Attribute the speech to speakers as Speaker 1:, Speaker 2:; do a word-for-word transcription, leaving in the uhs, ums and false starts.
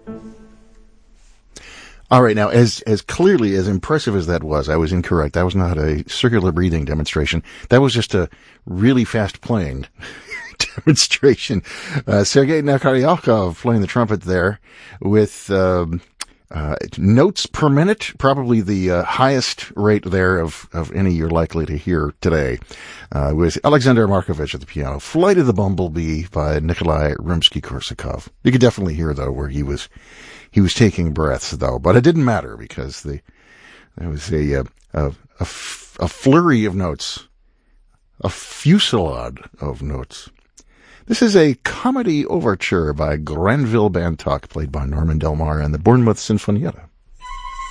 Speaker 1: All right, now, as as clearly, as impressive as that was, I was incorrect. That was not a circular breathing demonstration. That was just a really fast playing demonstration. Uh, Sergei Nakaryakov playing the trumpet there with um, uh, notes per minute, probably the uh, highest rate there of, of any you're likely to hear today, uh, with Alexander Markovich at the piano. Flight of the Bumblebee by Nikolai Rimsky-Korsakov. You could definitely hear, though, where he was he was taking breaths, though, but it didn't matter because the there was a a, a, a, f- a flurry of notes, a fusillade of notes. This is a comedy overture by Granville Bantock, played by Norman Del Mar and the Bournemouth Sinfonietta.